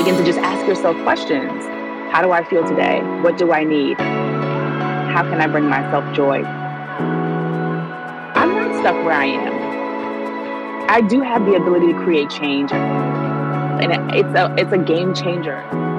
begin to just ask yourself questions. How do I feel today? What do I need? How can I bring myself joy? I'm not stuck where I am. I do have the ability to create change, and it's a game changer.